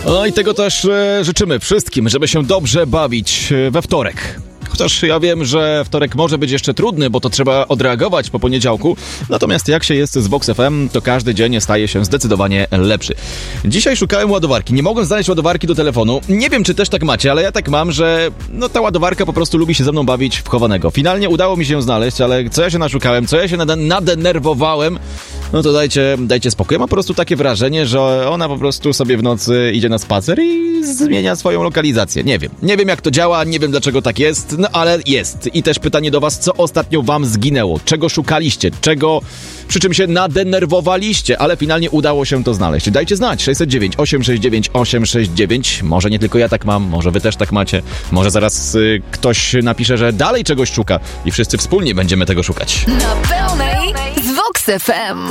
No i tego też życzymy wszystkim, żeby się dobrze bawić we wtorek. Chociaż ja wiem, że wtorek może być jeszcze trudny, bo to trzeba odreagować po poniedziałku. Natomiast jak się jest z Vox FM, to każdy dzień staje się zdecydowanie lepszy. Dzisiaj szukałem ładowarki. Nie mogłem znaleźć ładowarki do telefonu. Nie wiem, czy też tak macie, ale ja tak mam, że ta ładowarka po prostu lubi się ze mną bawić w chowanego. Finalnie udało mi się ją znaleźć, ale co ja się naszukałem, co ja się nadenerwowałem, no to dajcie spokój. Ja mam po prostu takie wrażenie, że ona po prostu sobie w nocy idzie na spacer i zmienia swoją lokalizację. Nie wiem jak to działa, nie wiem dlaczego tak jest, no ale jest. I też pytanie do was, co ostatnio wam zginęło? Czego szukaliście? Przy czym się nadenerwowaliście? Ale finalnie udało się to znaleźć. Dajcie znać. 609 869 869. Może nie tylko ja tak mam, może wy też tak macie. Może zaraz ktoś napisze, że dalej czegoś szuka i wszyscy wspólnie będziemy tego szukać. Na pełnej z Vox FM.